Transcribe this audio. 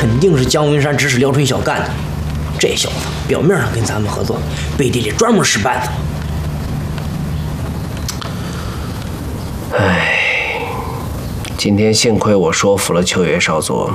肯定是江云山指使廖春晓干的。这小子表面上跟咱们合作，背地里专门使绊子。 唉，今天幸亏我说服了秋月少佐，